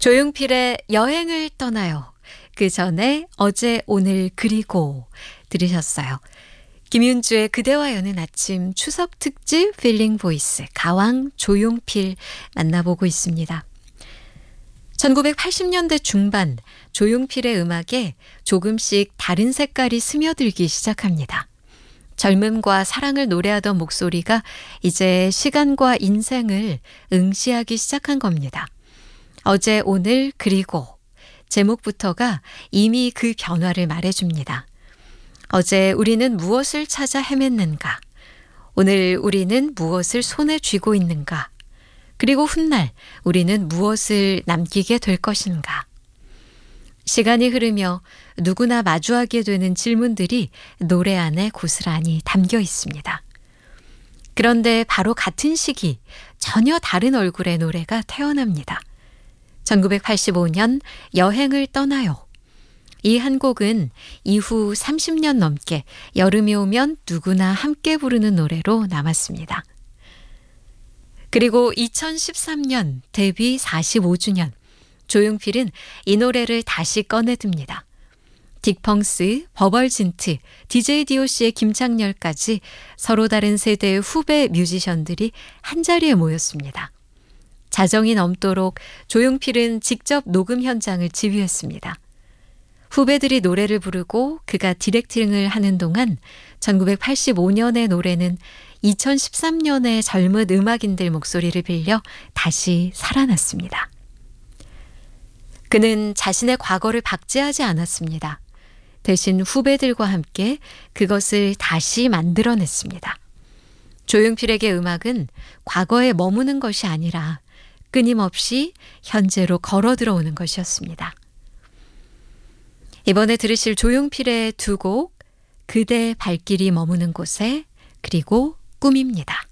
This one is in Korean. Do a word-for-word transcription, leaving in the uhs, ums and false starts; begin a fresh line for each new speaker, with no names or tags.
조용필의 여행을 떠나요. 그 전에 어제 오늘 그리고 들으셨어요. 김윤주의 그대와 여는 아침 추석 특집 필링 보이스 가왕 조용필 만나보고 있습니다. 천구백팔십 년대 중반 조용필의 음악에 조금씩 다른 색깔이 스며들기 시작합니다. 젊음과 사랑을 노래하던 목소리가 이제 시간과 인생을 응시하기 시작한 겁니다. 어제 오늘 그리고 제목부터가 이미 그 변화를 말해줍니다. 어제 우리는 무엇을 찾아 헤맸는가? 오늘 우리는 무엇을 손에 쥐고 있는가? 그리고 훗날 우리는 무엇을 남기게 될 것인가? 시간이 흐르며 누구나 마주하게 되는 질문들이 노래 안에 고스란히 담겨 있습니다. 그런데 바로 같은 시기 전혀 다른 얼굴의 노래가 태어납니다. 천구백팔십오 년 여행을 떠나요. 이 한 곡은 이후 삼십 년 넘게 여름이 오면 누구나 함께 부르는 노래로 남았습니다. 그리고 이천십삼 년 데뷔 사십오 주년 조용필은 이 노래를 다시 꺼내듭니다. 딕펑스, 버벌진트, 디제이 디오씨의 김창렬까지 서로 다른 세대의 후배 뮤지션들이 한자리에 모였습니다. 자정이 넘도록 조용필은 직접 녹음 현장을 지휘했습니다. 후배들이 노래를 부르고 그가 디렉팅을 하는 동안 천구백팔십오 년의 노래는 이천십삼 년의 젊은 음악인들 목소리를 빌려 다시 살아났습니다. 그는 자신의 과거를 박제하지 않았습니다. 대신 후배들과 함께 그것을 다시 만들어냈습니다. 조용필에게 음악은 과거에 머무는 것이 아니라 끊임없이 현재로 걸어 들어오는 것이었습니다. 이번에 들으실 조용필의 두 곡, 그대 발길이 머무는 곳에 그리고 꿈입니다.